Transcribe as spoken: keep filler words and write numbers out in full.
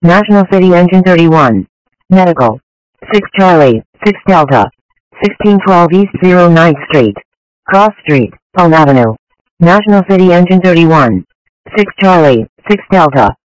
National City Engine thirty-one. Medical. six Charlie, six Delta. sixteen twelve East oh ninth Street. Cross Street, Elm Avenue. National City Engine thirty-one. six Charlie, six Delta.